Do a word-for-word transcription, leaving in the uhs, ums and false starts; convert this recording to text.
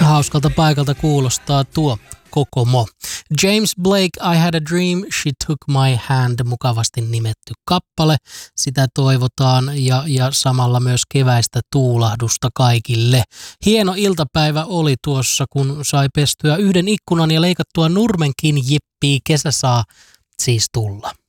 Hauskalta paikalta kuulostaa tuo Kokomo. James Blake, I Had a Dream, She Took My Hand, mukavasti nimetty kappale. Sitä toivotaan ja, ja samalla myös keväistä tuulahdusta kaikille. Hieno iltapäivä oli tuossa, kun sai pestyä yhden ikkunan ja leikattua nurmenkin. Jippii, kesä saa siis tulla.